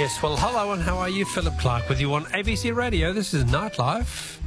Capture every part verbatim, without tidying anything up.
Yes, well, hello and how are you? Philip Clark with you on A B C Radio. This is Nightlife,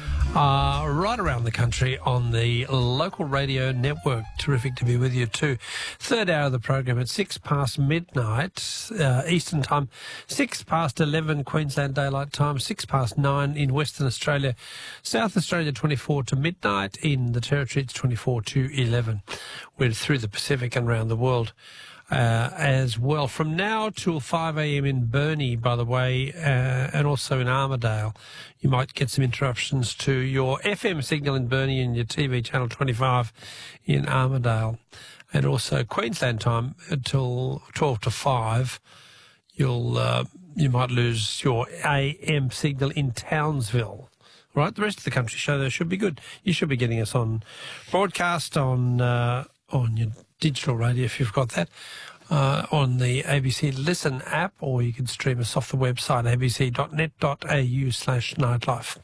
uh, right around the country on the local radio network. Terrific to be with you too. Third hour of the program at six past midnight uh, Eastern Time, six past eleven Queensland Daylight Time, six past nine in Western Australia, South Australia twenty-four to midnight, in the Territory it's twenty-four to eleven. We're through the Pacific and around the world. Uh, as well. From now till five a.m. in Burnie, by the way, uh, and also in Armidale. You might get some interruptions to your F M signal in Burnie and your T V channel twenty-five in Armidale. And also Queensland time until twelve to five. You'll, uh, you might lose your A M signal in Townsville. Right, the rest of the country show there should be good. You should be getting us on broadcast on uh, on your digital radio if you've got that, uh, on the A B C Listen app, or you can stream us off the website a b c dot net dot a u slash nightlife.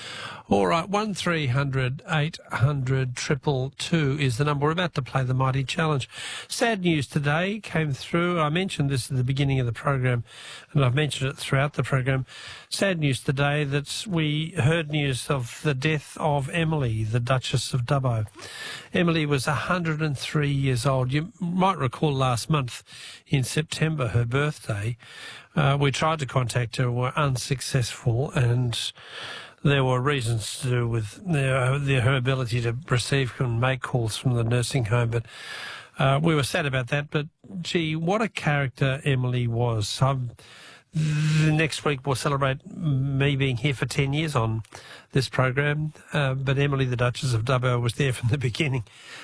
All right, one three hundred eight hundred two two two is the number. We're about to play the Mighty Challenge. Sad news today came through. I mentioned this at the beginning of the program, and I've mentioned it throughout the program. Sad news today that we heard news of the death of Emily, the Duchess of Dubbo. Emily was one hundred and three years old. You might recall last month in September, her birthday, uh, we tried to contact her, were unsuccessful, and there were reasons to do with their, their, her ability to receive and make calls from the nursing home, but uh, we were sad about that. But, gee, what a character Emily was. I'm, the next week we'll celebrate me being here for ten years on this program, uh, but Emily, the Duchess of Dubbo, was there from the beginning,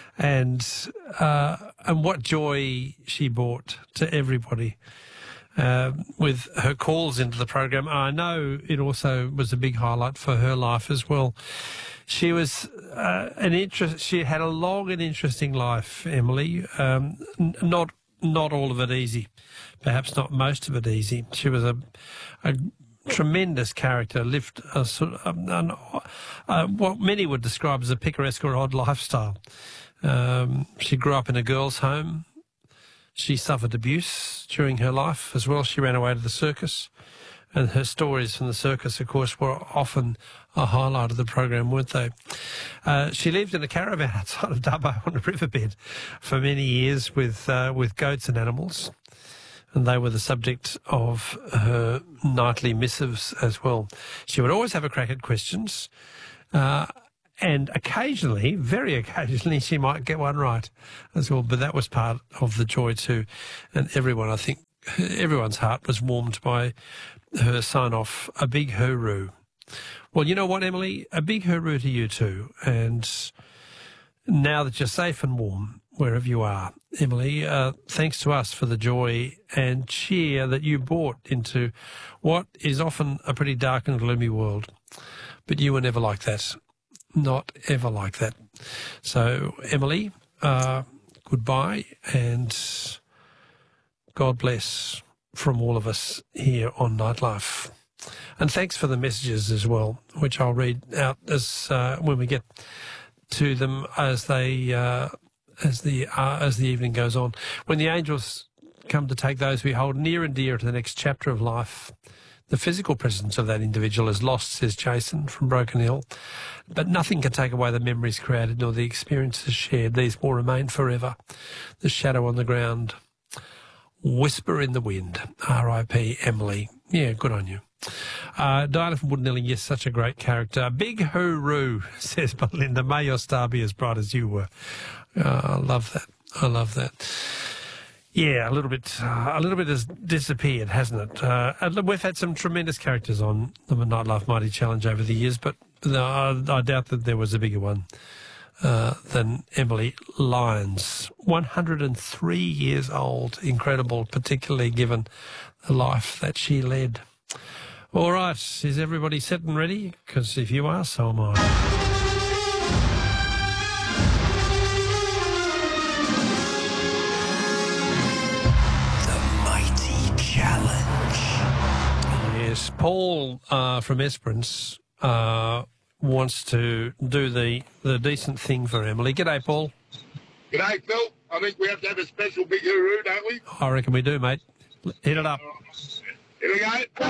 and uh, and what joy she brought to everybody. Uh, with her calls into the program. I know it also was a big highlight for her life as well. She was uh, an interest. She had a long and interesting life, Emily. Um, n- not not all of it easy, perhaps not most of it easy. She was a, a tremendous character. Lived a sort of, um, an, uh, what many would describe as a picaresque or odd lifestyle. Um, she grew up in a girls' home. She suffered abuse during her life as well. She ran away to the circus, and her stories from the circus, of course, were often a highlight of the program, weren't they? Uh, she lived in a caravan outside of Dubbo on a riverbed for many years with uh, with goats and animals, and they were the subject of her nightly missives as well. She would always have a crack at questions, uh, and occasionally, very occasionally, she might get one right as well. But that was part of the joy too. And everyone, I think, everyone's heart was warmed by her sign-off, a big hooroo. Well, you know what, Emily? A big hooroo to you too. And now that you're safe and warm, wherever you are, Emily, uh, thanks to us for the joy and cheer that you brought into what is often a pretty dark and gloomy world. But you were never like that. Not ever like that. So, Emily, uh, goodbye, and God bless from all of us here on Nightlife. And thanks for the messages as well, which I'll read out as uh, when we get to them as they uh, as the uh, as the evening goes on. When the angels come to take those we hold near and dear to the next chapter of life, the physical presence of that individual is lost, says Jason from Broken Hill. But nothing can take away the memories created nor the experiences shared. These will remain forever. The shadow on the ground, whisper in the wind. R I P Emily. Yeah, good on you. Uh, Diana from Woodnilly, yes, such a great character. Big hooroo, says Belinda. May your star be as bright as you were. Uh, I love that. I love that. Yeah, a little bit, uh, a little bit has disappeared, hasn't it? Uh, we've had some tremendous characters on the Nightlife Mighty Challenge over the years, but uh, I doubt that there was a bigger one uh, than Emily Lyons. one hundred and three years old, incredible, particularly given the life that she led. All right, is everybody set and ready? Because if you are, so am I. Yes, Paul uh, from Esperance uh, wants to do the, the decent thing for Emily. G'day, Paul. G'day, Phil. I think we have to have a special big hooroo, don't we? I reckon we do, mate. Hit it up. Here we go.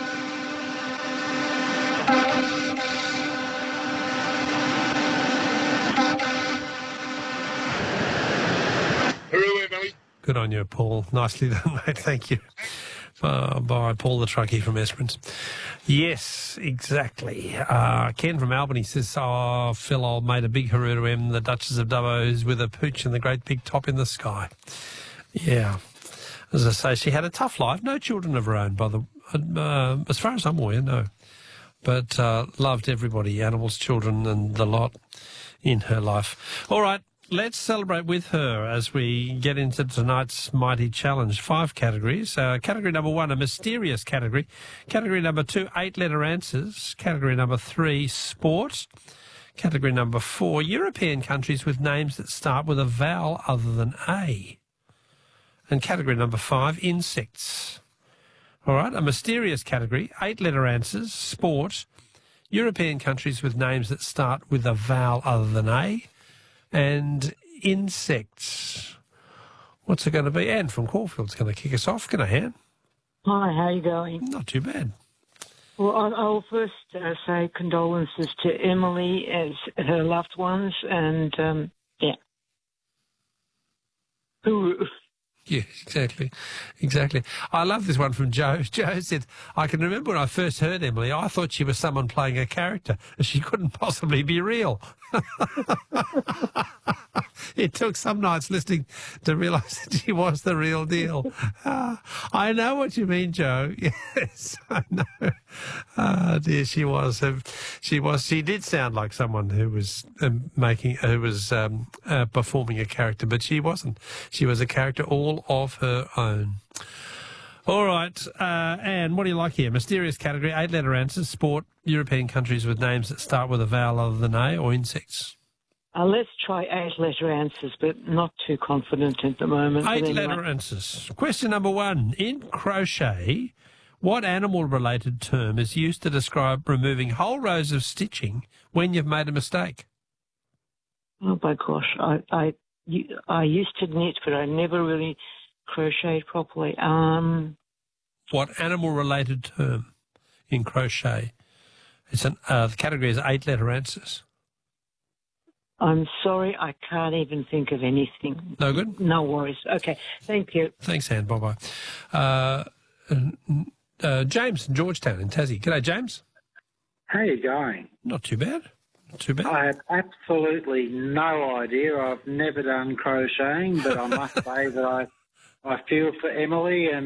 Hooray, Emily. Good on you, Paul. Nicely done, mate. Thank you. Uh, by Paul the Truckie from Esperance. Yes, exactly. Uh, Ken from Albany says, oh, Phil, I made a big hurrah to him, the Duchess of Dubbo's with a pooch and the great big top in the sky. Yeah. As I say, she had a tough life. No children of her own, by the uh, as far as I'm aware, no. But uh, loved everybody, animals, children and the lot in her life. All right. Let's celebrate with her as we get into tonight's Mighty Challenge. Five categories. Uh, category number one, a mysterious category. Category number two, eight-letter answers. Category number three, sport. Category number four, European countries with names that start with a vowel other than A. And category number five, insects. All right, a mysterious category, eight-letter answers, sport, European countries with names that start with a vowel other than A. And insects. What's it going to be? Anne from Caulfield's going to kick us off. G'day, Anne. Hi, how are you going? Not too bad. Well, I- I'll first uh, say condolences to Emily as her loved ones, and um, yeah. Who? Yeah, exactly. Exactly. I love this one from Joe. Joe said, I can remember when I first heard Emily, I thought she was someone playing a character. She couldn't possibly be real. It took some nights listening to realise that she was the real deal. Uh, I know what you mean, Joe. Yes, I know. Oh, dear, she was. Um, she was. She did sound like someone who was um, making, who was um, uh, performing a character, but she wasn't. She was a character all of her own. All right, uh, Anne, what do you like here? Mysterious category, eight-letter answers, sport, European countries with names that start with a vowel other than A, or insects? Uh, let's try eight-letter answers, but not too confident at the moment. Eight-letter anyway. answers. Question number one. In crochet, what animal-related term is used to describe removing whole rows of stitching when you've made a mistake? Oh, my gosh. I, I, you, I used to knit, but I never really crocheted properly. Um, What animal-related term in crochet? It's an, uh, the category is eight-letter answers. I'm sorry, I can't even think of anything. No good? No worries. Okay, thank you. Thanks, Anne. Bye-bye. Uh, uh, James from Georgetown in Tassie. G'day, James. How you going? Not too bad. Not too bad. I have absolutely no idea. I've never done crocheting, but I must say that I, I feel for Emily and